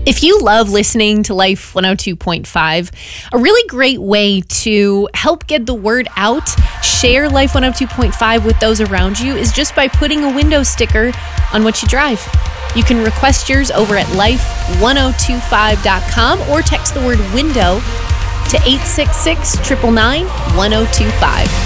If you love listening to Life 102.5, a really great way to help get the word out, share Life 102.5 with those around you, is just by putting a window sticker on what you drive. You can request yours over at life1025.com or text the word window to 866-999-1025.